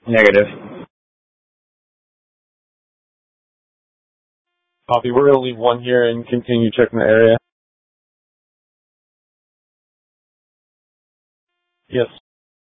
Negative. Copy. We're going to leave one here and continue checking the area. Yes.